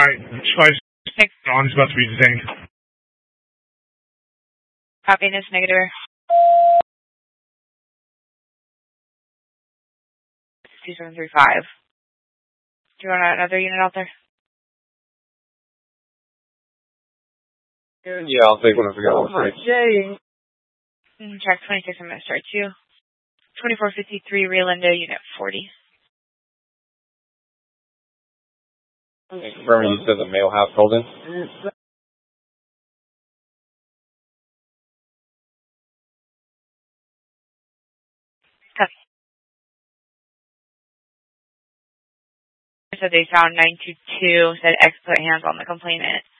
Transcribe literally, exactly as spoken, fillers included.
Alright, Spice. Thanks. I'm just about to be detained. Happiness, negative. two seven three five. Do you want another unit out there? Yeah, I'll take whatever you got. Okay. Track twenty-six, I'm going to start two. twenty-four fifty-three, Rio Linda, unit forty. Remember you said the male household in? Copy. So they found nine two two, said X put hands on the complainant.